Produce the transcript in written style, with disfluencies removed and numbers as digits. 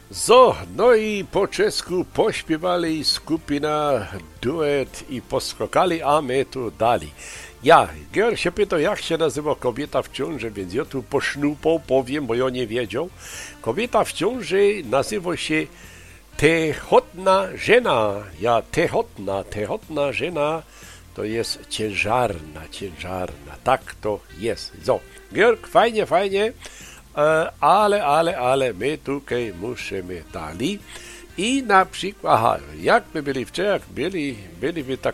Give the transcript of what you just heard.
Zo, no i po czesku pośpiewali skupina, duet i poskakali, a my tu dali. Ja, Georg się pytał, jak się nazywa kobieta w ciąży, więc ja tu posznupał, powiem, bo ja nie wiedział. Kobieta w ciąży nazywa się tehotna żena. Ja, tehotna żena to jest ciężarna. Tak to jest. Zo, Georg, fajnie. Ale my tutaj musimy dali. I na przykład, jak my byli w Czechach, byli tak